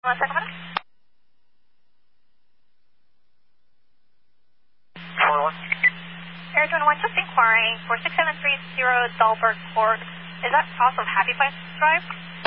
1 second, minute. 41. Air 21, just inquiring for 6730 Dahlberg Court. Is that off of Happy Place Drive?